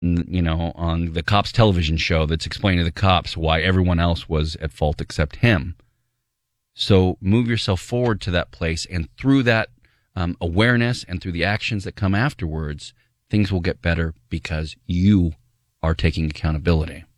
on the cops television show that's explaining to the cops why everyone else was at fault except him. So move yourself forward to that place, and through that awareness and through the actions that come afterwards, things will get better because you are taking accountability.